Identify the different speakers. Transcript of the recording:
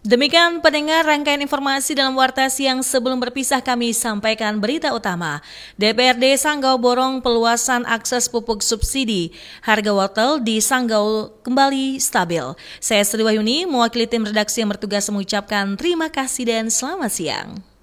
Speaker 1: Demikian pendengar rangkaian informasi dalam Warta Siang. Sebelum berpisah kami sampaikan berita utama. DPRD Sanggau borong peluasan akses pupuk subsidi. Harga wortel di Sanggau kembali stabil. Saya Sri Wahyuni, mewakili tim redaksi yang bertugas mengucapkan terima kasih dan selamat siang.